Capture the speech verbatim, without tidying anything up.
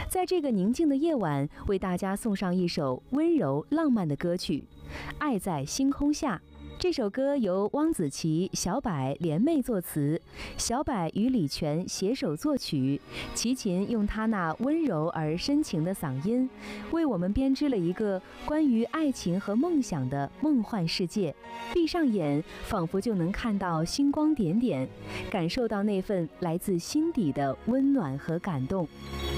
在这个宁静的夜晚，为大家送上一首温柔浪漫的歌曲《爱在星空下》。这首歌由汪子琪、小柏联袂作词，小柏与李泉携手作曲，齐秦用他那温柔而深情的嗓音，为我们编织了一个关于爱情和梦想的梦幻世界。闭上眼，仿佛就能看到星光点点，感受到那份来自心底的温暖和感动。